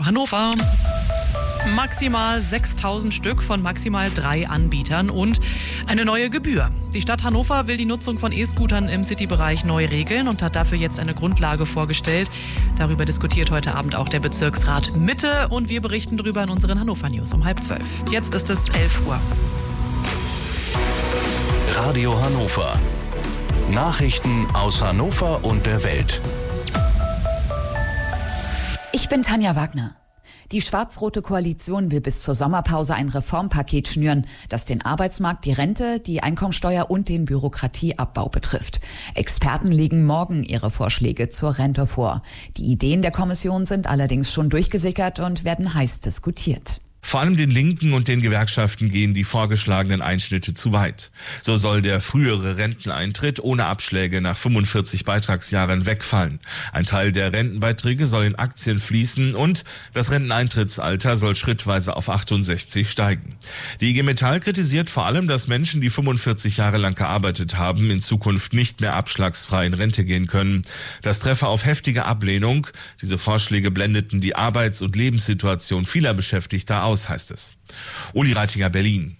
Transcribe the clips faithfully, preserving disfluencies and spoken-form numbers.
Radio Hannover. Maximal sechstausend Stück von maximal drei Anbietern und eine neue Gebühr. Die Stadt Hannover will die Nutzung von E-Scootern im City-Bereich neu regeln und hat dafür jetzt eine Grundlage vorgestellt. Darüber diskutiert heute Abend auch der Bezirksrat Mitte und wir berichten darüber in unseren Hannover News um halb zwölf. Jetzt ist es elf Uhr. Radio Hannover. Nachrichten aus Hannover und der Welt. Ich bin Tanja Wagner. Die schwarz-rote Koalition will bis zur Sommerpause ein Reformpaket schnüren, das den Arbeitsmarkt, die Rente, die Einkommensteuer und den Bürokratieabbau betrifft. Experten legen morgen ihre Vorschläge zur Rente vor. Die Ideen der Kommission sind allerdings schon durchgesickert und werden heiß diskutiert. Vor allem den Linken und den Gewerkschaften gehen die vorgeschlagenen Einschnitte zu weit. So soll der frühere Renteneintritt ohne Abschläge nach fünfundvierzig Beitragsjahren wegfallen. Ein Teil der Rentenbeiträge soll in Aktien fließen und das Renteneintrittsalter soll schrittweise auf achtundsechzig steigen. Die I G Metall kritisiert vor allem, dass Menschen, die fünfundvierzig Jahre lang gearbeitet haben, in Zukunft nicht mehr abschlagsfrei in Rente gehen können. Das treffe auf heftige Ablehnung. Diese Vorschläge blendeten die Arbeits- und Lebenssituation vieler Beschäftigter aus, heißt es. Uli Reitinger, Berlin.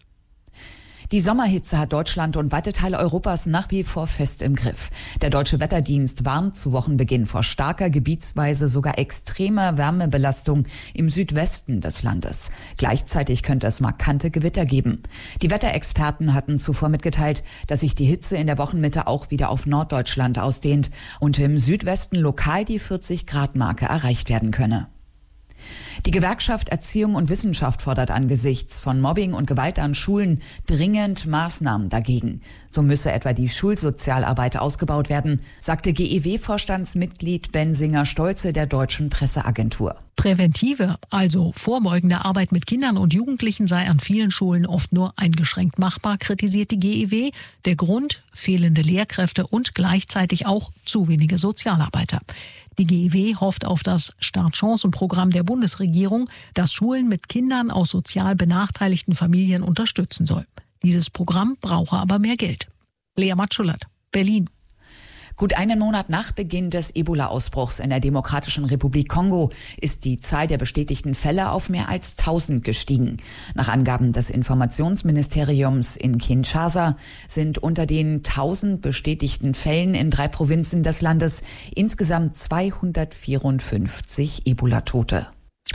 Die Sommerhitze hat Deutschland und weite Teile Europas nach wie vor fest im Griff. Der Deutsche Wetterdienst warnt zu Wochenbeginn vor starker, gebietsweise sogar extremer Wärmebelastung im Südwesten des Landes. Gleichzeitig könnte es markante Gewitter geben. Die Wetterexperten hatten zuvor mitgeteilt, dass sich die Hitze in der Wochenmitte auch wieder auf Norddeutschland ausdehnt und im Südwesten lokal die vierzig Grad Marke erreicht werden könne. Die Gewerkschaft Erziehung und Wissenschaft fordert angesichts von Mobbing und Gewalt an Schulen dringend Maßnahmen dagegen. So müsse etwa die Schulsozialarbeit ausgebaut werden, sagte G E W-Vorstandsmitglied Bensinger-Stolze der Deutschen Presseagentur. Präventive, also vorbeugende Arbeit mit Kindern und Jugendlichen sei an vielen Schulen oft nur eingeschränkt machbar, kritisiert die G E W. Der Grund: fehlende Lehrkräfte und gleichzeitig auch zu wenige Sozialarbeiter. Die G E W hofft auf das Startchancenprogramm der Bundesregierung, das Schulen mit Kindern aus sozial benachteiligten Familien unterstützen soll. Dieses Programm brauche aber mehr Geld. Lea Matschullert, Berlin. Gut einen Monat nach Beginn des Ebola-Ausbruchs in der Demokratischen Republik Kongo ist die Zahl der bestätigten Fälle auf mehr als tausend gestiegen. Nach Angaben des Informationsministeriums in Kinshasa sind unter den tausend bestätigten Fällen in drei Provinzen des Landes insgesamt zweihundertvierundfünfzig Ebola-Tote.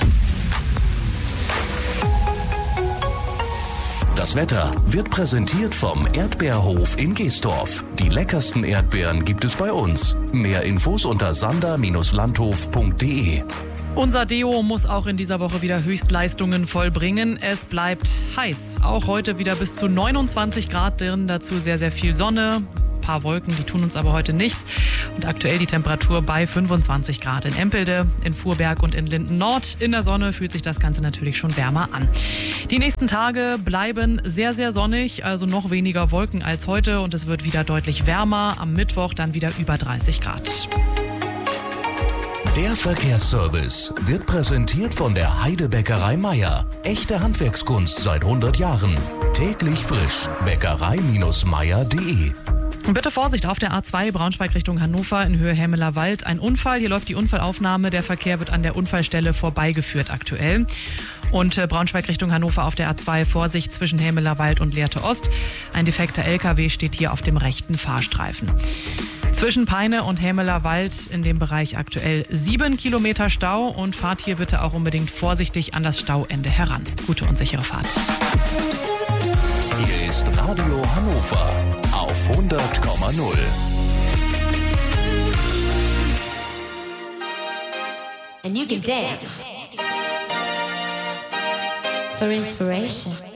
Das Wetter wird präsentiert vom Erdbeerhof in Geestorf. Die leckersten Erdbeeren gibt es bei uns. Mehr Infos unter sander Bindestrich landhof Punkt de. Unser Deo muss auch in dieser Woche wieder Höchstleistungen vollbringen. Es bleibt heiß. Auch heute wieder bis zu neunundzwanzig Grad drin. Dazu sehr, sehr viel Sonne. Ein paar Wolken, die tun uns aber heute nichts. Und aktuell die Temperatur bei fünfundzwanzig Grad in Empelde, in Fuhrberg und in Linden Nord. In der Sonne fühlt sich das Ganze natürlich schon wärmer an. Die nächsten Tage bleiben sehr, sehr sonnig, also noch weniger Wolken als heute. Und es wird wieder deutlich wärmer. Am Mittwoch dann wieder über dreißig Grad. Der Verkehrsservice wird präsentiert von der Heidebäckerei Meier. Echte Handwerkskunst seit hundert Jahren. Täglich frisch. Bäckerei Meier Punkt de. Und bitte Vorsicht auf der A zwei Braunschweig Richtung Hannover in Höhe Hämeler Wald. Ein Unfall, hier läuft die Unfallaufnahme. Der Verkehr wird an der Unfallstelle vorbeigeführt aktuell. Und äh, Braunschweig Richtung Hannover auf der A zwei Vorsicht zwischen Hämeler Wald und Lehrte Ost. Ein defekter L K W steht hier auf dem rechten Fahrstreifen. Zwischen Peine und Hämeler Wald in dem Bereich aktuell sieben Kilometer Stau. Und fahrt hier bitte auch unbedingt vorsichtig an das Stauende heran. Gute und sichere Fahrt. Hier ist Radio Hannover auf hundert Komma null. And you can dance for inspiration.